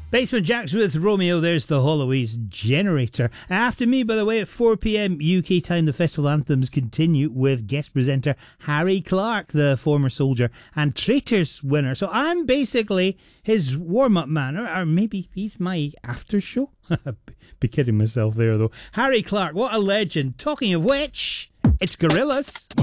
Basement Jacks with Romeo, there's the Holloway's Generator. After me, by the way, at 4 p.m. UK time, the festival anthems continue with guest presenter Harry Clark, the former soldier and Traitors winner. So I'm basically his warm-up man, or maybe he's my after show. Be kidding myself there, though. Harry Clark, what a legend. Talking of which, it's Gorillaz.